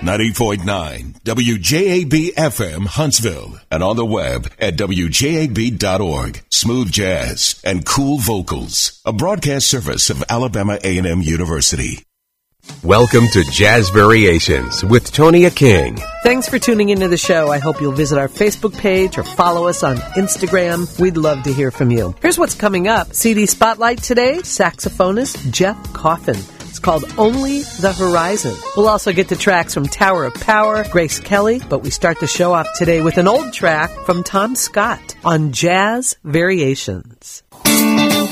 90.9 WJAB-FM Huntsville and on the web at WJAB.org. Smooth jazz and cool vocals. A broadcast service of Alabama A&M University. Welcome to Jazz Variations with Tonia King. Thanks for tuning into the show. I hope you'll visit our Facebook page or follow us on Instagram. We'd love to hear from you. Here's what's coming up. CD Spotlight today, saxophonist Jeff Coffin. It's called Only the Horizon. We'll also get to tracks from Tower of Power, Grace Kelly, but we start the show off today with an old track from Tom Scott on Jazz Variations.